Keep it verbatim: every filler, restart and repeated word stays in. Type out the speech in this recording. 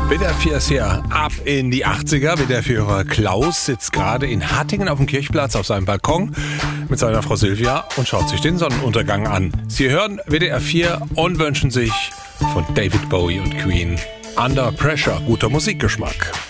W D R vier ist hier ab in die achtziger. W D R vier-Hörer Klaus sitzt gerade in Hattingen auf dem Kirchplatz auf seinem Balkon mit seiner Frau Silvia und schaut sich den Sonnenuntergang an. Sie hören W D R vier und wünschen sich von David Bowie und Queen Under Pressure guter Musikgeschmack.